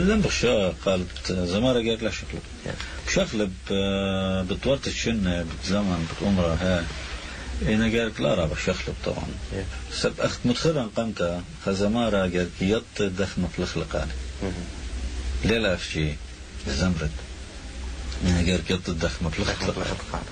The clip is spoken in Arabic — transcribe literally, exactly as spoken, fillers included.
لم بخشا قالت زمارة قالت لا شغلب شغلب بتورت الشنة بزمن بتأمرها ها إنا قالت لا رابع شغلب طبعا سب أخت متخرا قمت خزمارة قالت يط دخمة في الخلقان لا لا في شيء زمرد إنا قالت يط الدخمة في الخلقان